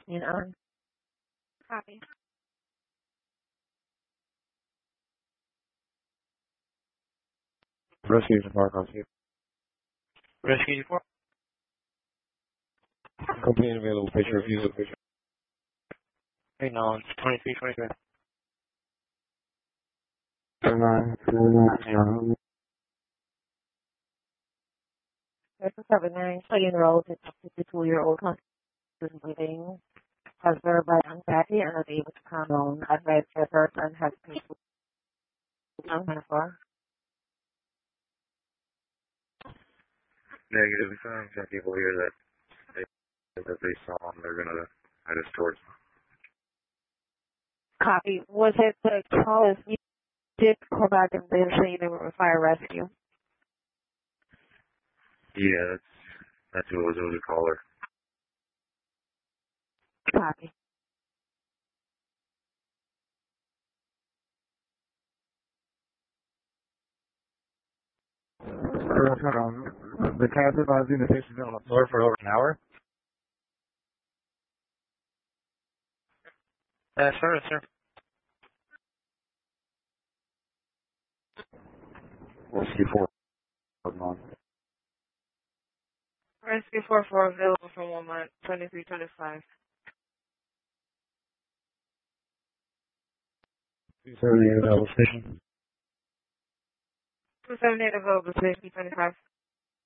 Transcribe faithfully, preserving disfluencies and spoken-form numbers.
And on. Copy. Rescue to Park Rescue. Rescue four. Complete and available picture of user picture. Hey, no, it's twenty-three twenty-five. seven nine, fully enrolled in a fifty-two-year-old constitution living, has thereby unhappy and unable to come on, advised the person has people for. Negative. We found some people here that they, that they saw and they're going to head us towards. Copy. Was it the callers you did call back and they say they were fire rescue? Yeah, that's, that's who it was. It was a caller. Copy. The captain I was in the station on the floor for over an hour. Uh, sir, sir. Rescue four. On. Rescue four four available from one month, twenty-three twenty-five. two seventy-eight available station. two seventy-eight available, safety twenty-five.